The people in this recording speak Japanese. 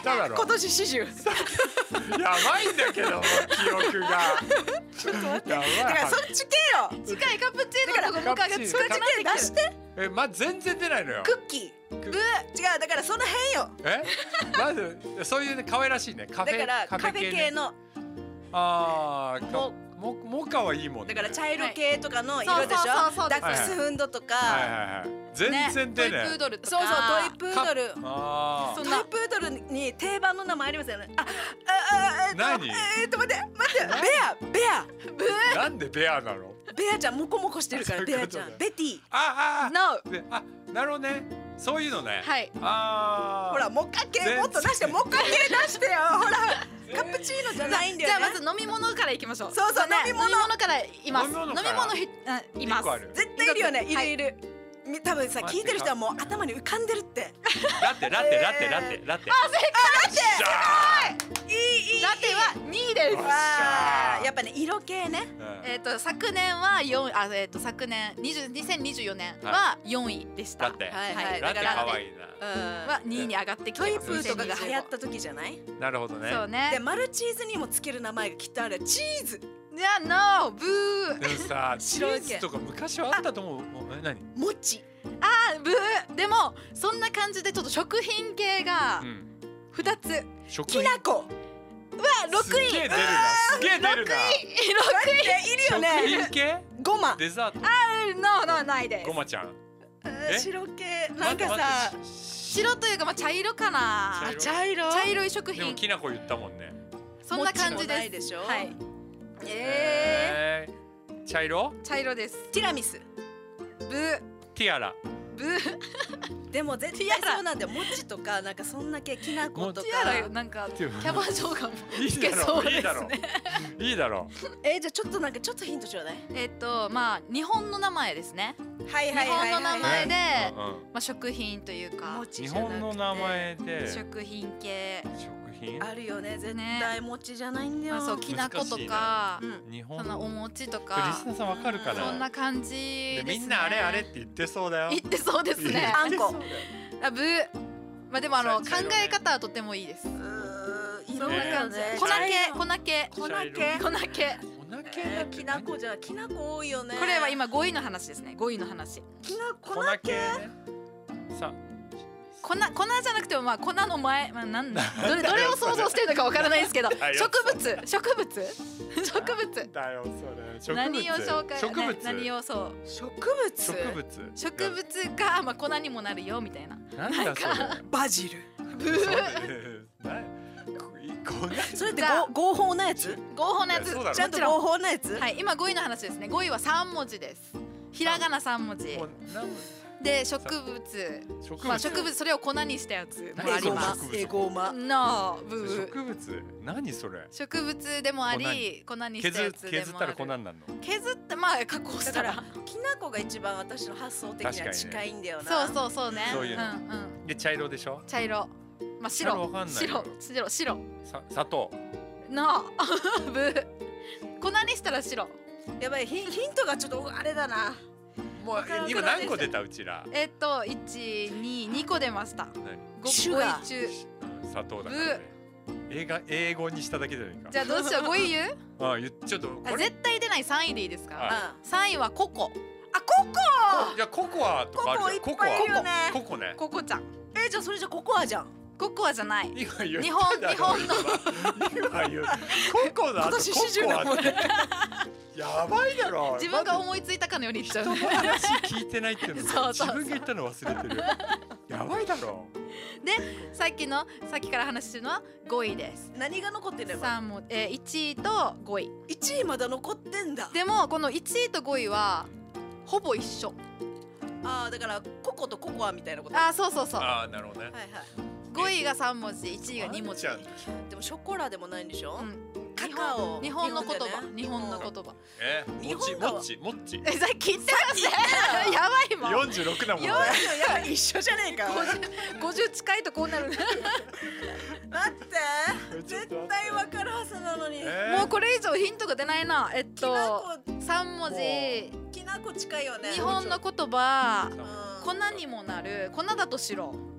っただろ。 今年始終。 やばいんだけど記憶が。 ちょっと待って。 やばい。 だからそっち系よ。 近いカプチーノとかモカが近くなってきて出して全然出ないのよ。 クッキー。違うだからその辺よ。 まずそういうね可愛らしいねカフェ。 だからカフェ系の。 モカはいいもんね。 だから茶色系とかの色でしょ。ダックスフンドとか。 全然出ない。 トイプードルとか。 そうそうトイプードル。 トイプードルに定番の名前ありますよね。 何？ 待ってベア。 なんでベアなの？ ベアちゃんモコモコしてるからベアちゃん。ベティ。 なるほどね。そういうのね。 はい。 ほらモカ系もっと出してモカ系出してよ。ほらカプチーノじゃないんだよね。 じゃあまず飲み物からいきましょう。 そうそう飲み物からいます。飲み物います。 絶対いるよね。いる。多分さ聞いてる人はもう頭に浮かんでるって。 ラテ。 正解。いい。ラテは2位です。 やっぱね色系ね。 昨年は昨年2024年は4位でした。 ラテ可愛いな。 は2位に上がってきてます。 トイプーとかが流行った時じゃない？ なるほどね。 そうね。 でマルチーズにもつける名前がきっとある。チーズ。 いや、ノー、ブー。 でもさ、チーズとか昔はあったと思う。何？ もち。 ブー。でもそんな感じでちょっと食品系が2つ。 きなこ。 6位。 すげえ出るな。 いるよね。 食品系？ ごま。 デザート。 ノーないです。 ごまちゃん。 白系なんかさ。 白というか茶色かな。茶色い食品。 でもきなこ言ったもんね。 そんな感じです。はい。 茶色？ 茶色です。 ティラミス。 ブー。 ティアラ。 ブー。 でも絶対そうなんだよ。もちとかなんかそんな系きなことか。 ティアラなんかキャバ嬢がつけそうですね。 いいだろう。 じゃあちょっとヒントちょうだい。 日本の名前ですね。日本の名前で食品というか。 日本の名前で食品系。 あるよね。絶対餅じゃないんだよ。 そうきな粉とか、そのお餅とか。 リスナーさんわかるかな。 そんな感じですね。 みんなあれって言ってそうだよ。 言ってそうですね。 あんこ。 ブー。でも考え方はとてもいいです。 そんな感じ。粉系。きなこじゃきなこ多いよね。 これは今5位の話ですね。5位の話。 粉系。 さ。 粉じゃなくても粉の前どれを想像してるのかわからないですけど、植物だよそれ。 何を紹介？ 植物。 何をそう。 植物が粉にもなるよみたいな。 なんだそれ。 バジル。 ブー。 それって合法なやつ？ 合法なやつ。 ちゃんと合法なやつ？ はい、今5位の話ですね。5位は3文字です。ひらがな3文字。で植物それを粉にしたやつもあります。 エゴマ。 植物何それ？ 植物でもあり粉にしたやつでもある。 削ったら粉になるの？ 削って加工したら。 きなこが一番私の発想的には近いんだよな。 そうね。 そういうの。で茶色でしょ？ 茶色。白。 砂糖。 ブー。粉にしたら白。 やばいヒントがちょっとあれだな。 もう今何個出たうちら 2個出ました。 5位中砂糖だからね。英語にしただけじゃないか。 じゃあどうしよう。5位言う？ ちょっと絶対出ない3位でいいですか？3位はココ。 ココ。 いやココアとかあるじゃん。 ココね。 ココちゃん。 じゃあそれじゃココアじゃん。 ココアじゃない。 日本の。ココだ。今年始終だもんね。 やばいだろ。 自分が思いついたかのように言っちゃう。 人の話聞いてないっていうの。自分が言ったの忘れてる。やばいだろ。 でさっきから話してるのは5位です。 何が残ってるの ？1位と5位。 1位まだ残ってんだ。 でもこの1位と5位はほぼ一緒。 だからココとココアみたいなこと。 そう。 なるほどね。 5位が3文字、1位が2文字。 でもショコラでもないんでしょ？ カカオ。日本の言葉。日本の言葉。 もっち。 さっき言ってました。やばいもん。 46だもんね。 一緒じゃねえか。 50近いとこうなる。 待って絶対わかるはずなのに。 もうこれ以上ヒントが出ないな。3文字。 きなこ近いよね。 日本の言葉。粉にもなる。粉だと白。